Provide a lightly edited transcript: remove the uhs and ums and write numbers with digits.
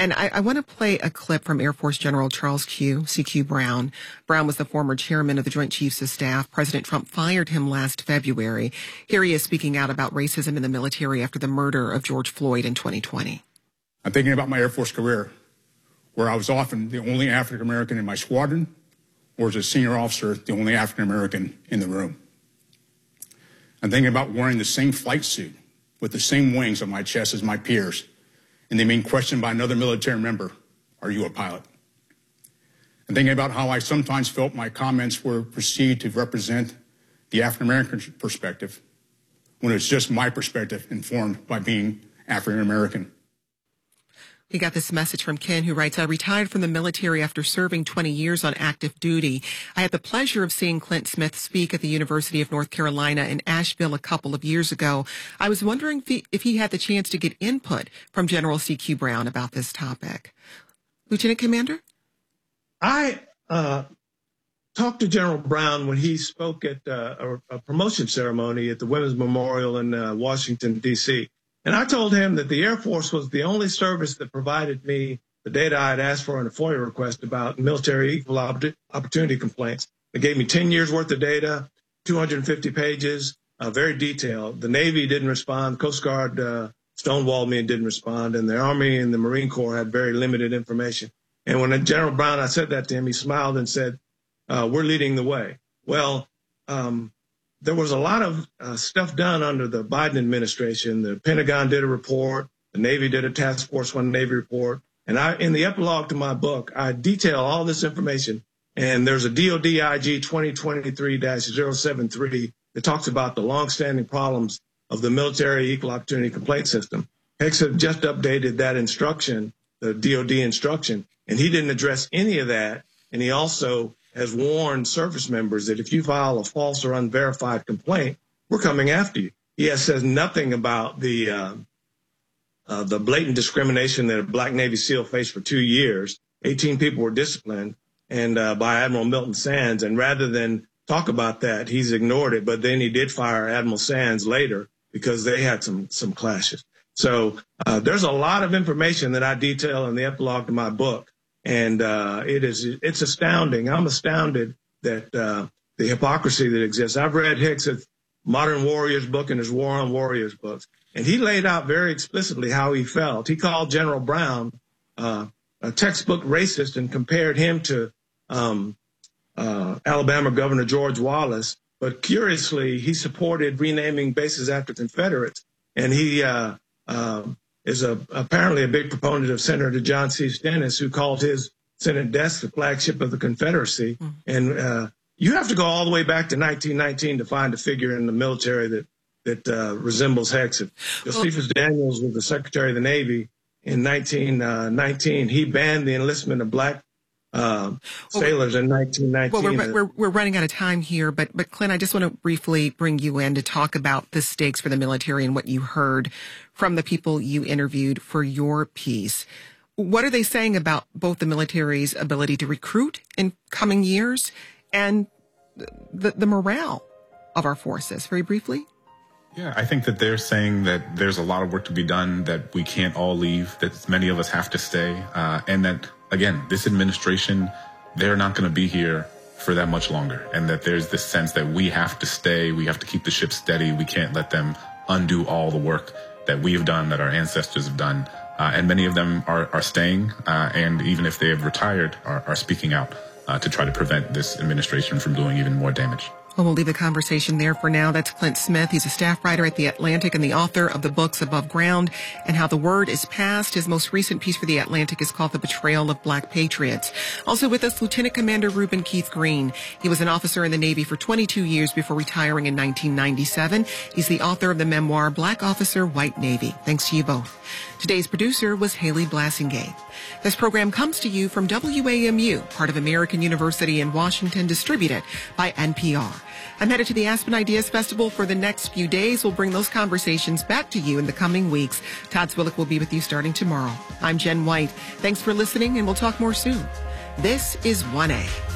And I want to play a clip from Air Force General Charles C.Q. Brown. Brown was the former chairman of the Joint Chiefs of Staff. President Trump fired him last February. Here he is speaking out about racism in the military after the murder of George Floyd in 2020. I'm thinking about my Air Force career, where I was often the only African American in my squadron, or as a senior officer, the only African American in the room. I'm thinking about wearing the same flight suit with the same wings on my chest as my peers, and they being questioned by another military member, "Are you a pilot?" I'm thinking about how I sometimes felt my comments were perceived to represent the African American perspective, when it's just my perspective informed by being African American. We got this message from Ken, who writes, I retired from the military after serving 20 years on active duty. I had the pleasure of seeing Clint Smith speak at the University of North Carolina in Asheville a couple of years ago. I was wondering if he had the chance to get input from General C.Q. Brown about this topic. Lieutenant Commander? I talked to General Brown when he spoke at a promotion ceremony at the Women's Memorial in Washington, D.C., and I told him that the Air Force was the only service that provided me the data I had asked for in a FOIA request about military equal opportunity complaints. They gave me 10 years worth of data, 250 pages, very detailed. The Navy didn't respond. The Coast Guard stonewalled me and didn't respond. And the Army and the Marine Corps had very limited information. And when General Brown, I said that to him, he smiled and said, we're leading the way. Well, there was a lot of stuff done under the Biden administration. The Pentagon did a report. The Navy did a Task Force One Navy report. And in the epilogue to my book, I detail all this information. And there's a DOD IG 2023-073 that talks about the longstanding problems of the military equal opportunity complaint system. HECS had just updated that instruction, the DOD instruction, and he didn't address any of that. And he also has warned service members that if you file a false or unverified complaint, we're coming after you. He says nothing about the blatant discrimination that a Black Navy SEAL faced for 2 years. 18 people were disciplined and by Admiral Milton Sands. And rather than talk about that, he's ignored it. But then he did fire Admiral Sands later because they had some clashes. So there's a lot of information that I detail in the epilogue to my book. And it's astounding. I'm astounded that the hypocrisy that exists. I've read Hicks' Modern Warriors book and his War on Warriors books, and he laid out very explicitly how he felt. He called General Brown a textbook racist and compared him to Alabama Governor George Wallace. But curiously, he supported renaming bases after Confederates, and he is apparently a big proponent of Senator John C. Stennis, who called his Senate desk the flagship of the Confederacy. And you have to go all the way back to 1919 to find a figure in the military that resembles Hicks. Josephus Daniels was the Secretary of the Navy in 1919. He banned the enlistment of Black sailors in 1919. Well, we're running out of time here, but Clint, I just want to briefly bring you in to talk about the stakes for the military and what you heard from the people you interviewed for your piece. What are they saying about both the military's ability to recruit in coming years and the morale of our forces? Very briefly. Yeah, I think that they're saying that there's a lot of work to be done, that we can't all leave, that many of us have to stay, and that, again, this administration, they're not going to be here for that much longer, and that there's this sense that we have to stay, we have to keep the ship steady, we can't let them undo all the work that we have done, that our ancestors have done, and many of them are staying, and even if they have retired, are speaking out to try to prevent this administration from doing even more damage. Well, we'll leave the conversation there for now. That's Clint Smith. He's a staff writer at The Atlantic and the author of the books Above Ground and How the Word is Passed. His most recent piece for The Atlantic is called The Betrayal of Black Patriots. Also with us, Lieutenant Commander Reuben Keith Green. He was an officer in the Navy for 22 years before retiring in 1997. He's the author of the memoir Black Officer, White Navy. Thanks to you both. Today's producer was Haley Blassingame. This program comes to you from WAMU, part of American University in Washington, distributed by NPR. I'm headed to the Aspen Ideas Festival for the next few days. We'll bring those conversations back to you in the coming weeks. Todd Swillick will be with you starting tomorrow. I'm Jen White. Thanks for listening, and we'll talk more soon. This is 1A.